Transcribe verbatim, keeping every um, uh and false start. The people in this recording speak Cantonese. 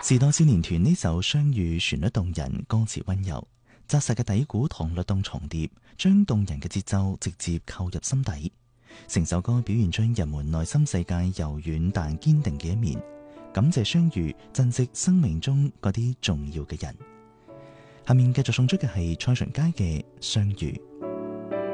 時代少年團呢首《相遇》旋律動人，歌詞溫柔，紮實嘅底鼓同律動重疊，將動人嘅節奏直接扣入心底。成首歌表現出人們內心世界柔軟但堅定嘅一面。感謝相遇，珍惜生命中嗰啲重要嘅人。下面繼續送出嘅係蔡淳佳嘅《相遇》。